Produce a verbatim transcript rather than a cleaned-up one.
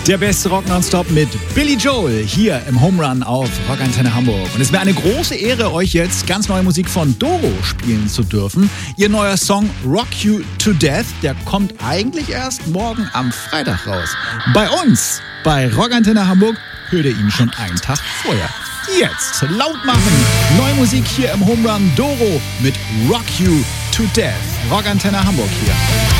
Der beste Rock nonstop mit Billy Joel hier im Home Run auf Rockantenne Hamburg. Und es wäre eine große Ehre, euch jetzt ganz neue Musik von Doro spielen zu dürfen. Ihr neuer Song Rock You to Death, der kommt eigentlich erst morgen am Freitag raus. Bei uns, bei Rockantenne Hamburg, hört ihr ihn schon einen Tag vorher. Jetzt laut machen. Neue Musik hier im Home Run. Doro mit Rock You to Death. Rockantenne Hamburg hier.